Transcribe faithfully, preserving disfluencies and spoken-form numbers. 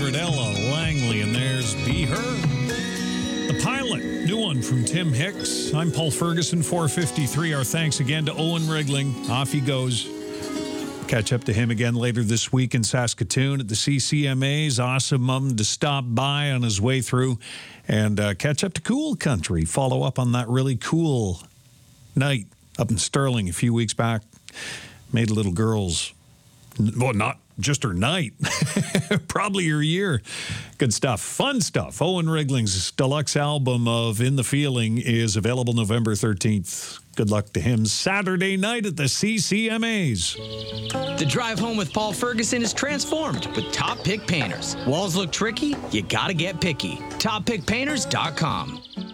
heard Ella Langley, and there's Be Her. The Pilot, new one from Tim Hicks. I'm Paul Ferguson, four fifty-three. Our thanks again to Owen Rigling. Off he goes. Catch up to him again later this week in Saskatoon at the C C M As. Awesome of him to stop by on his way through and uh, catch up to Cool Country. Follow up on that really cool night up in Sterling a few weeks back. Made little girls, well, not just her night, probably her year. Good stuff. Fun stuff. Owen Rigling's deluxe album of In the Feeling is available November thirteenth. Good luck to him Saturday night at the C C M As. The drive home with Paul Ferguson is transformed with Top Pick Painters. Walls look tricky? You gotta get picky. top pick painters dot com.